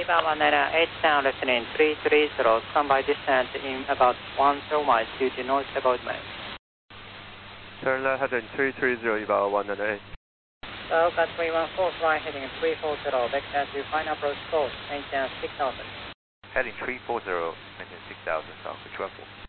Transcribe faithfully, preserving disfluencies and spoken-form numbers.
Viva one nine eight down, listening three three zero, standby descent in about one zero miles due to noise avoidance. Turn left heading three three zero, Viva one nine eight. So, got three one four, fly heading three four zero, vector to final approach course, maintain six thousand. Heading three four zero, maintain six thousand, South Beach one four.